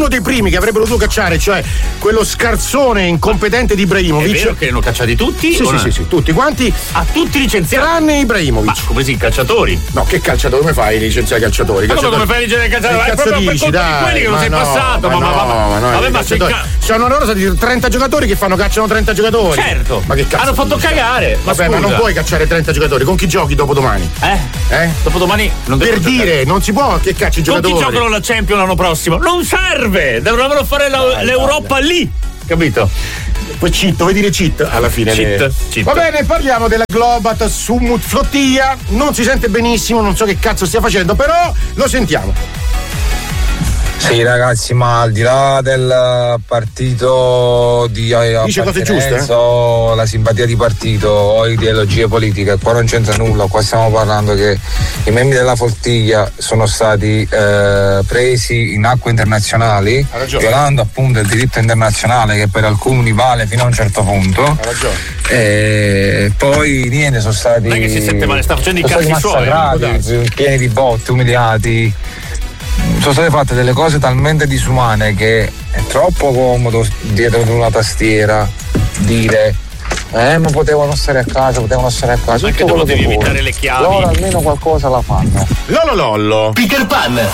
uno dei primi che avrebbero dovuto cacciare, cioè quello scarzone incompetente di Ibrahimovic. È vero che hanno cacciati tutti? Sì, tutti quanti. A tutti licenziati? Tranne Ibrahimovic. Ma compresi i calciatori? No, che calciatori? Come fai a licenziare i calciatori? Ma come fai a licenziare i calciatori? Che cazzo dici, dai? Quelli che non sei passato, vabbè, ma c'è una rosa di 30 giocatori che cacciano 30 giocatori. Certo. Ma che cazzo? Hanno fatto cagare. Vabbè, ma non puoi cacciare 30 giocatori. Con chi giochi dopodomani? Dopodomani non devo per dire, non si può che cacci i giocatori. Con chi giocano la Champions l'anno prossimo? Non serve! Dovrebbero fare l'Europa lì, capito? Poi vuoi dire cheat alla fine? Cheat. Va bene, parliamo della Globat Sumut Flottia. Non si sente benissimo, non so che cazzo stia facendo, però lo sentiamo. Sì ragazzi, ma al di là del partito di appartenenza o la simpatia di partito o ideologie politiche, qua non c'entra nulla. Qua stiamo parlando che i membri della flottiglia sono stati presi in acque internazionali, violando appunto il diritto internazionale che per alcuni vale fino a un certo punto. Ha ragione. E poi niente, sono stati. Non è che si sente male, sta facendo i cazzi suoi. Pieni di botte, umiliati. Sono state fatte delle cose talmente disumane che è troppo comodo dietro ad una tastiera dire ma potevano stare a casa. Anche dopo devi evitare le chiavi. Loro almeno qualcosa la fanno. Lollo. Peter Pan,